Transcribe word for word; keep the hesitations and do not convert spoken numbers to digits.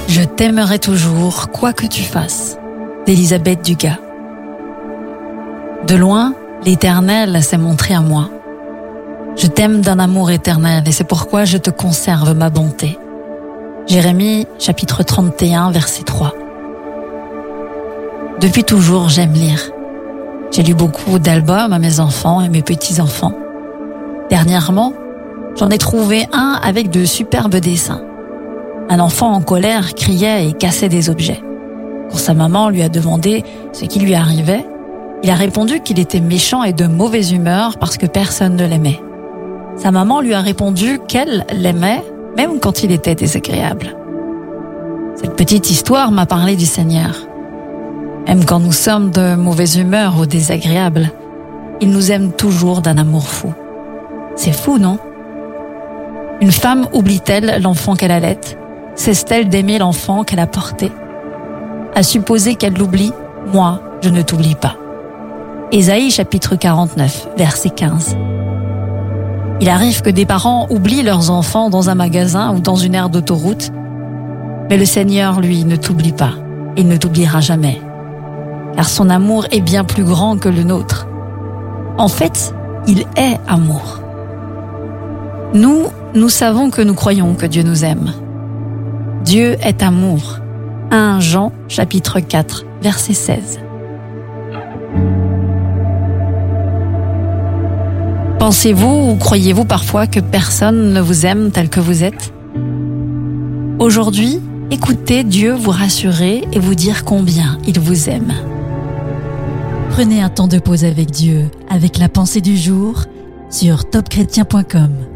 Je t'aimerai toujours, quoi que tu fasses, d'Elisabeth Dugas. De loin, l'Éternel s'est montré à moi. Je t'aime d'un amour éternel et c'est pourquoi je te conserve ma bonté. Jérémie, chapitre trente et un, verset trois. Depuis toujours, j'aime lire. J'ai lu beaucoup d'albums à mes enfants et mes petits-enfants. Dernièrement, j'en ai trouvé un avec de superbes dessins. Un enfant en colère criait et cassait des objets. Quand sa maman lui a demandé ce qui lui arrivait, il a répondu qu'il était méchant et de mauvaise humeur parce que personne ne l'aimait. Sa maman lui a répondu qu'elle l'aimait même quand il était désagréable. Cette petite histoire m'a parlé du Seigneur. Même quand nous sommes de mauvaise humeur ou désagréables, il nous aime toujours d'un amour fou. C'est fou, non? Une femme oublie-t-elle l'enfant qu'elle allait? Cesse-t-elle d'aimer l'enfant qu'elle a porté? À supposer qu'elle l'oublie, moi, je ne t'oublie pas. Ésaïe chapitre quarante-neuf, verset quinze. Il arrive que des parents oublient leurs enfants dans un magasin ou dans une aire d'autoroute, mais le Seigneur, lui, ne t'oublie pas. Il ne t'oubliera jamais, car son amour est bien plus grand que le nôtre. En fait, il est amour. Nous, nous savons que nous croyons que Dieu nous aime. Dieu est amour. premier Jean, chapitre quatre, verset seize. Pensez-vous ou croyez-vous parfois que personne ne vous aime tel que vous êtes? Aujourd'hui, écoutez Dieu vous rassurer et vous dire combien il vous aime. Prenez un temps de pause avec Dieu, avec la pensée du jour sur top chrétien point com.